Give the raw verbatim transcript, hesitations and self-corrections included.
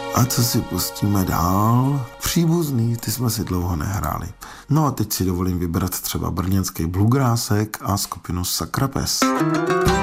A co si pustíme dál? Příbuzný, ty jsme si dlouho nehráli. No a teď si dovolím vybrat třeba brněnský bluegrassek a skupinu Sakra Pes.